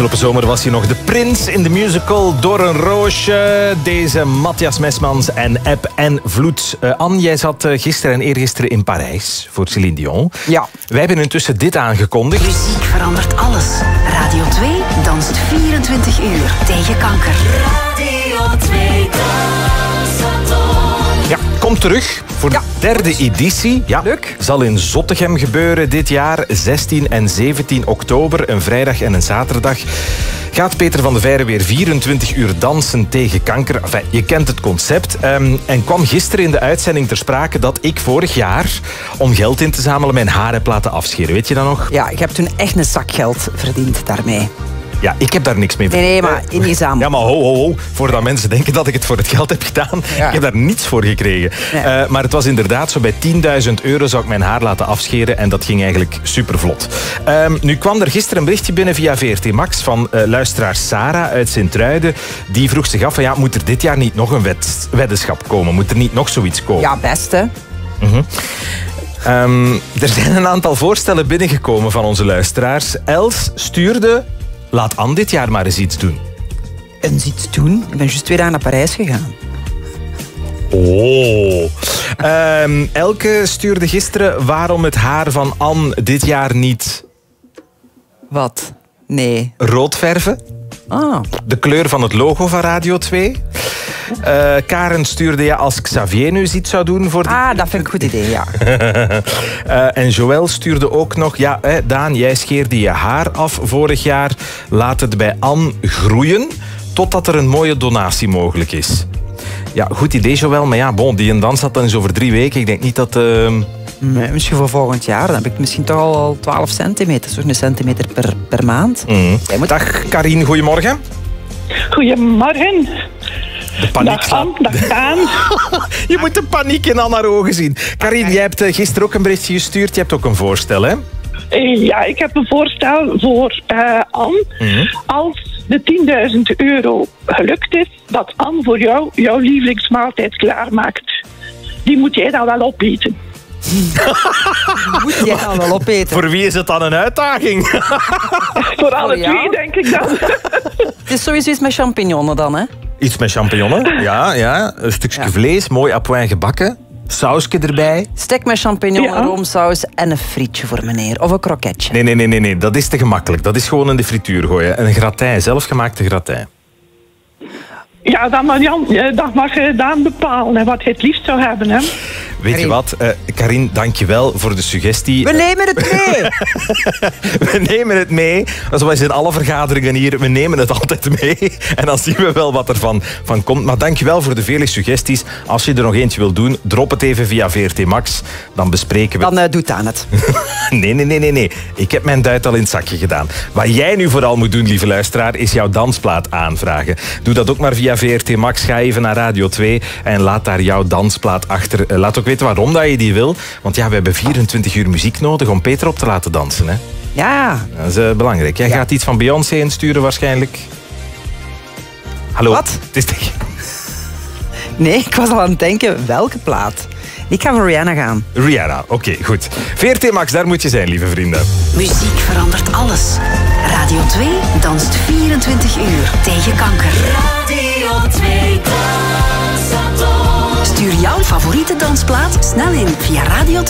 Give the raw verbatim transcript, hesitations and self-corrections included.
Afgelopen zomer was hij nog de prins in de musical Door een Roosje. Deze Matthias Mesmans en Eb en Vloed. Uh, Anne, jij zat uh, gisteren en eergisteren in Parijs voor Céline Dion. Ja. Wij hebben intussen dit aangekondigd. Muziek verandert alles. Radio twee danst vierentwintig uur tegen kanker. Radio twee dansathon. Ja, kom terug voor ja. de derde editie. Ja, leuk. Zal in Zottegem gebeuren dit jaar. zestien en zeventien oktober, een vrijdag en een zaterdag. Gaat Peter van de Veire weer vierentwintig uur dansen tegen kanker. Enfin, je kent het concept. Um, en kwam gisteren in de uitzending ter sprake dat ik vorig jaar, om geld in te zamelen, mijn haar heb laten afscheren. Weet je dat nog? Ja, ik heb toen echt een zak geld verdiend daarmee. Ja, ik heb daar niks mee verdiend. Nee, nee, maar in die zaal. Ja, maar ho, ho, ho. Voordat mensen denken dat ik het voor het geld heb gedaan. Ja. Ik heb daar niets voor gekregen. Nee. Uh, maar het was inderdaad zo, bij tienduizend euro zou ik mijn haar laten afscheren. En dat ging eigenlijk supervlot. Um, nu kwam er gisteren een berichtje binnen via V R T Max van uh, luisteraar Sarah uit Sint-Truiden. Die vroeg zich af van, ja, moet er dit jaar niet nog een wed- weddenschap komen? Moet er niet nog zoiets komen? Ja, best hè. Mm-hmm. Um, er zijn een aantal voorstellen binnengekomen van onze luisteraars. Els stuurde... Laat Anne dit jaar maar eens iets doen. Eens iets doen? Ik ben juist twee dagen naar Parijs gegaan. Oh. Um, Elke stuurde gisteren waarom het haar van Anne dit jaar niet... Wat? Nee. Rood verven. Ah. De kleur van het logo van Radio twee. Uh, Karen stuurde ja als Xavier nu iets zou doen voor... Die... Ah, dat vind ik een goed idee, ja. uh, en Joël stuurde ook nog... Ja, hè, Daan, jij scheerde je haar af vorig jaar. Laat het bij Anne groeien, totdat er een mooie donatie mogelijk is. Ja, goed idee, Joël. Maar ja, bon, die en dans had dan eens over drie weken. Ik denk niet dat... Uh... Nee, misschien voor volgend jaar. Dan heb ik misschien toch al twaalf centimeter. Zo'n centimeter per, per maand. Mm. Moet... Dag, Karine. Goedemorgen. Goedemorgen. De paniek dag Anne, dag Daan. Je moet de paniek in Anne haar ogen zien. Karine, jij hebt gisteren ook een berichtje gestuurd. Je hebt ook een voorstel, hè? Ja, ik heb een voorstel voor uh, Anne. Mm-hmm. Als de tienduizend euro gelukt is, dat Anne voor jou jouw lievelingsmaaltijd klaarmaakt. Die moet jij dan wel opeten. Moet jij dan wel opeten? Voor wie is het dan een uitdaging? Voor alle oh, ja? twee, denk ik dan. Het is sowieso iets met champignonnen dan, hè? Iets met champignonnen, ja, ja. Een stukje ja. vlees, mooi à point gebakken. Sausje erbij. Stek met champignonnen, ja. roomsaus en een frietje voor meneer. Of een kroketje. Nee, nee, nee, nee, nee, dat is te gemakkelijk. Dat is gewoon in de frituur gooien. En een gratin, zelfgemaakte gratin. Ja, dan mag, Jan, dat mag Daan bepalen wat hij het liefst zou hebben. Hè. Weet je wat, uh, Karine, dank je wel voor de suggestie. We nemen het mee. We nemen het mee. Zoals in alle vergaderingen hier, we nemen het altijd mee. En dan zien we wel wat er van, van komt. Maar dank je wel voor de vele suggesties. Als je er nog eentje wil doen, drop het even via V R T Max. Dan bespreken we het. Dan uh, doet aan het. nee, nee, nee, nee, nee. Ik heb mijn duit al in het zakje gedaan. Wat jij nu vooral moet doen, lieve luisteraar, is jouw dansplaat aanvragen. Doe dat ook maar via V R T Max. Ga even naar Radio twee en laat daar jouw dansplaat achter. Uh, laat ook weten waarom dat je die wil. Want ja, we hebben vierentwintig uur muziek nodig om Peter op te laten dansen. Hè? Ja. Dat is uh, belangrijk. Jij ja. gaat iets van Beyoncé insturen waarschijnlijk. Hallo? Wat? Het is tegen... Nee, ik was al aan het denken, welke plaat? Ik ga voor Rihanna gaan. Rihanna, oké, okay, goed. V R T Max, daar moet je zijn, lieve vrienden. Muziek verandert alles. Radio twee danst vierentwintig uur tegen kanker. Radio twee dansathon. Stuur jouw favoriete dansplaat snel in via radio twee.